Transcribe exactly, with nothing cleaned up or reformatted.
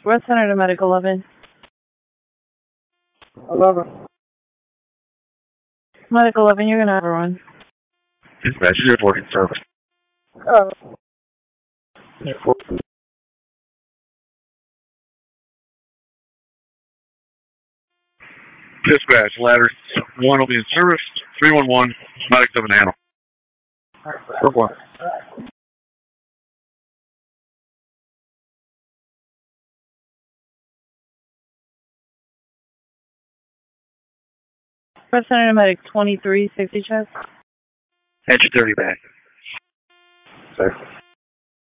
West Center to Medic eleven. eleven. Medic eleven, you're going to have a run. Dispatch, you're working service. Uh, Dispatch, ladder one will be in service. three one one, Medic seven handle. Group one. West Center to Medic twenty-three, safety check. Entry thirty back. Safe.